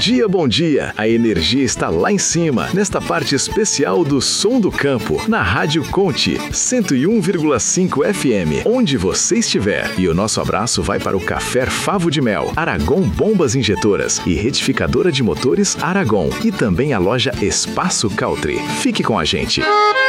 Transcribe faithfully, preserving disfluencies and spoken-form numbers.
dia, bom dia! A energia está lá em cima, nesta parte especial do Som do Campo, na Rádio Conte, cento e um vírgula cinco F M, onde você estiver. E o nosso abraço vai para o Café Favo de Mel, Aragon Bombas Injetoras e Retificadora de Motores Aragon. E também a loja Espaço Caltri. Fique com a gente!